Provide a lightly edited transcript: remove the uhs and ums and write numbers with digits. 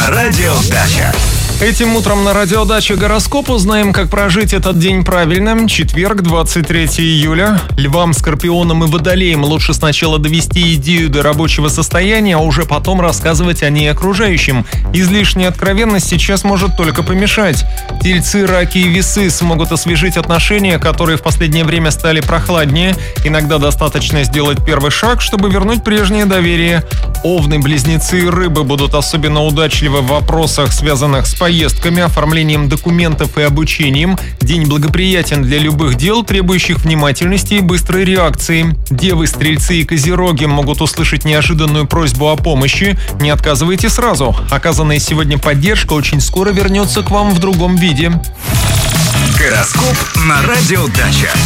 на Радио Дача. Этим утром на Радио Дача гороскоп узнаем, как прожить этот день правильно. Четверг, 23 июля. Львам, скорпионам и водолеям лучше сначала довести идею до рабочего состояния, а уже потом рассказывать о ней окружающим. Излишняя откровенность сейчас может только помешать. Тельцы, раки и весы смогут освежить отношения, которые в последнее время стали прохладнее. Иногда достаточно сделать первый шаг, чтобы вернуть прежнее доверие. Овны, близнецы и рыбы будут особенно удачливы в вопросах, связанных с поездками, оформлением документов и обучением. День благоприятен для любых дел, требующих внимательности и быстрой реакции. Девы, стрельцы и козероги могут услышать неожиданную просьбу о помощи. Не отказывайте сразу. Оказанная сегодня поддержка очень скоро вернется к вам в другом виде. Гороскоп на Радио Дача.